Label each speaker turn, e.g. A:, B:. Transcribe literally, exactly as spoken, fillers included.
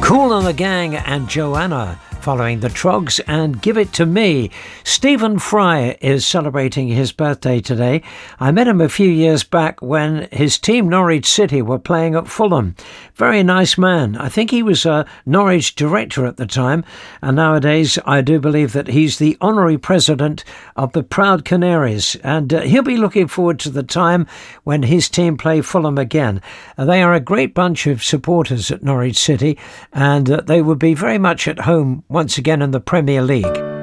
A: Kool and the Gang and Joanna, following the Troggs and Give It To Me. Stephen Fry is celebrating his birthday today. I met him a few years back when his team Norwich City were playing at Fulham. Very nice man. I think he was a Norwich director at the time, and nowadays I do believe that he's the honorary president of the Proud Canaries, and uh, he'll be looking forward to the time when his team play Fulham again. Uh, they are a great bunch of supporters at Norwich City, and uh, they will be very much at home once again in the Premier League.